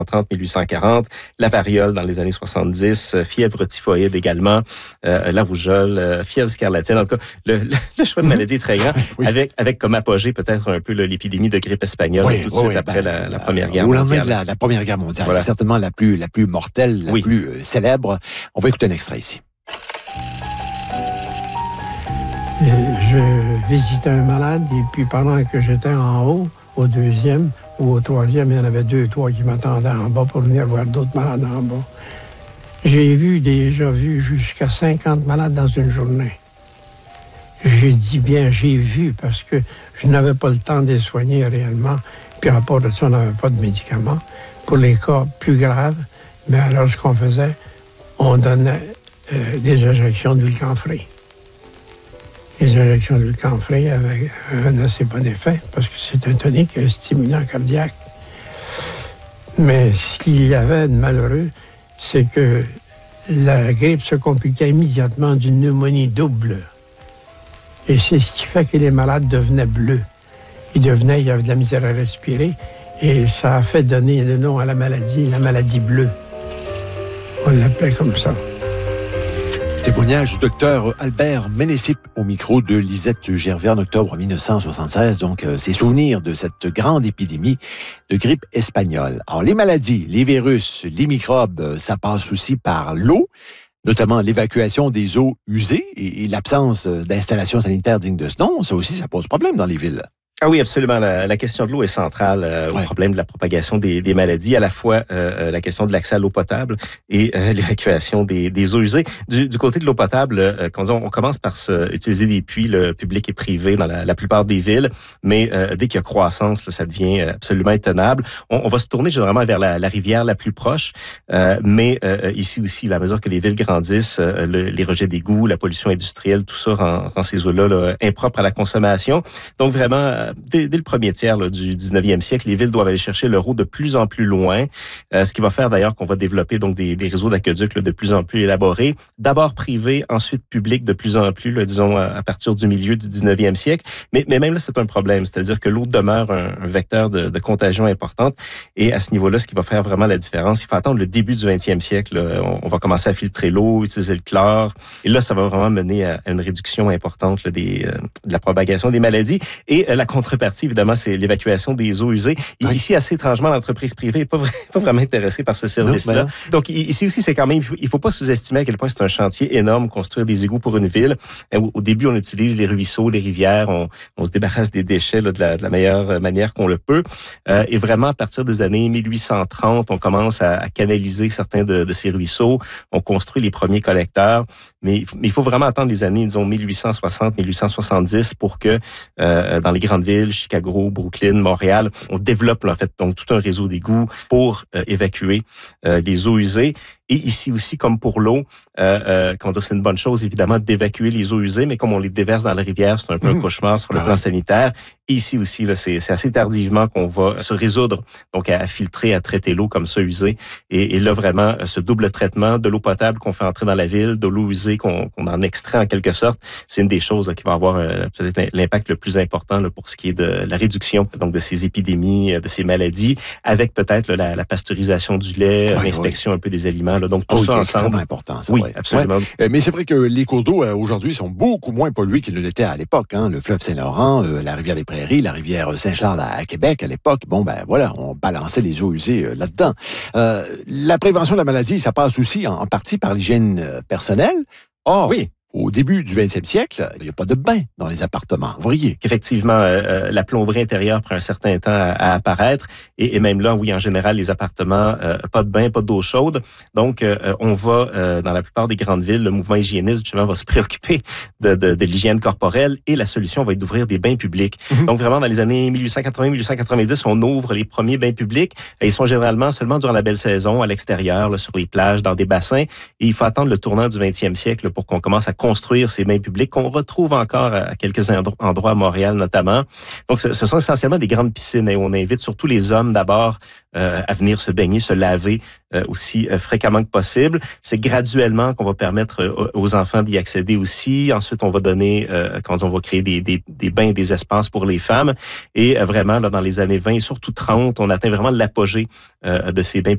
1830-1840, la variole dans les années 70, fièvre typhoïde également, la rougeole, fièvre scarlatine. En tout cas, le choix de maladie est très grand, oui. avec comme apogée peut-être un peu l'épidémie de grippe espagnole tout de suite après la Première Guerre mondiale. Au lendemain de la Première Guerre mondiale, voilà. C'est certainement la plus mortelle, la plus célèbre. On va écouter un extrait ici. Je visitais un malade et puis pendant que j'étais en haut, au deuxième ou au troisième, il y en avait 2, 3 qui m'attendaient en bas pour venir voir d'autres malades en bas. J'ai déjà vu jusqu'à 50 malades dans une journée. J'ai dit bien, j'ai vu parce que je n'avais pas le temps de les soigner réellement. Puis à part de ça, on n'avait pas de médicaments. Pour les cas plus graves, mais alors ce qu'on faisait, on donnait des injections d'huile camphrée. Les injections d'huile camphrée avaient un assez bon effet parce que c'est un tonique, un stimulant cardiaque. Mais ce qu'il y avait de malheureux, c'est que la grippe se compliquait immédiatement d'une pneumonie double. Et c'est ce qui fait que les malades devenaient bleus. Il y avait de la misère à respirer et ça a fait donner le nom à la maladie bleue. On l'appelait comme ça. Témoignage du docteur Albert Ménécip au micro de Lisette Gervais en octobre 1976. Donc, ses souvenirs de cette grande épidémie de grippe espagnole. Alors, les maladies, les virus, les microbes, ça passe aussi par l'eau, notamment l'évacuation des eaux usées et l'absence d'installations sanitaires dignes de ce nom. Ça aussi, ça pose problème dans les villes. Ah oui, absolument. La question de l'eau est centrale au problème de la propagation des maladies, à la fois la question de l'accès à l'eau potable et l'évacuation des eaux usées. Du côté de l'eau potable, quand on commence par utiliser des puits publics et privés dans la plupart des villes, mais dès qu'il y a croissance, ça devient absolument intenable. On va se tourner généralement vers la rivière la plus proche, mais ici aussi, à mesure que les villes grandissent, les rejets d'égouts, la pollution industrielle, tout ça rend ces eaux-là impropres à la consommation. Donc vraiment, dès le premier tiers du 19e siècle, les villes doivent aller chercher leur eau de plus en plus loin, ce qui va faire d'ailleurs qu'on va développer donc des réseaux d'aqueducs de plus en plus élaborés, d'abord privés, ensuite publics de plus en plus, disons à partir du milieu du 19e siècle. Mais même là, c'est un problème, c'est-à-dire que l'eau demeure un vecteur de contagion importante et à ce niveau-là, ce qui va faire vraiment la différence, il faut attendre le début du 20e siècle. On va commencer à filtrer l'eau, utiliser le chlore et là, ça va vraiment mener à une réduction importante de la propagation des maladies et la contrepartie, évidemment, c'est l'évacuation des eaux usées. Et ici, assez étrangement, l'entreprise privée n'est pas vraiment intéressée par ce service-là. Donc, ici aussi, c'est quand même, il faut pas sous-estimer à quel point c'est un chantier énorme, construire des égouts pour une ville. Au début, on utilise les ruisseaux, les rivières, on se débarrasse des déchets de la meilleure manière qu'on le peut. Et vraiment, à partir des années 1830, on commence à canaliser certains de ces ruisseaux. On construit les premiers collecteurs. Mais il faut vraiment attendre les années, disons, 1860, 1870 pour que dans les grandes villes, Chicago, Brooklyn, Montréal, on développe en fait donc tout un réseau d'égouts pour évacuer les eaux usées. Et ici aussi, comme pour l'eau, c'est une bonne chose, évidemment, d'évacuer les eaux usées, mais comme on les déverse dans la rivière, c'est un peu un cauchemar sur le plan sanitaire. Et ici aussi, là, c'est assez tardivement qu'on va se résoudre donc à filtrer, à traiter l'eau comme ça usée. Et là, vraiment, ce double traitement de l'eau potable qu'on fait entrer dans la ville, de l'eau usée qu'on en extrait en quelque sorte, c'est une des choses qui va avoir peut-être l'impact le plus important là, pour ce qui est de la réduction donc de ces épidémies, de ces maladies, avec peut-être la pasteurisation du lait, l'inspection un peu des aliments. Là, donc tout ça ensemble. Extrêmement important. Ça, oui, absolument. Ouais. Mais c'est vrai que les cours d'eau aujourd'hui sont beaucoup moins pollués qu'ils ne l'étaient à l'époque. Hein. Le fleuve Saint-Laurent, la rivière des Prairies, la rivière Saint-Charles à Québec à l'époque. Bon, ben voilà, on balançait les eaux usées là-dedans. La prévention de la maladie, ça passe aussi en partie par l'hygiène personnelle. Or, oui. Au début du 20e siècle, il n'y a pas de bain dans les appartements ouvriers. Effectivement, la plomberie intérieure prend un certain temps à apparaître. Et même là, oui, en général, les appartements, pas de bain, pas d'eau chaude. Donc, on va, dans la plupart des grandes villes, le mouvement hygiéniste, justement, va se préoccuper de l'hygiène corporelle et la solution va être d'ouvrir des bains publics. Donc, vraiment, dans les années 1880-1890, on ouvre les premiers bains publics. Et ils sont généralement seulement durant la belle saison, à l'extérieur, là, sur les plages, dans des bassins. Et il faut attendre le tournant du 20e siècle là, pour qu'on commence à construire ces bains publics qu'on retrouve encore à quelques endroits à Montréal notamment. Donc, ce sont essentiellement des grandes piscines où on invite surtout les hommes d'abord à venir se baigner, se laver aussi fréquemment que possible. C'est graduellement qu'on va permettre aux enfants d'y accéder aussi. Ensuite, on va donner, quand on va créer des bains et des espaces pour les femmes. Et vraiment, là, dans les années 20 et surtout 30, on atteint vraiment l'apogée de ces bains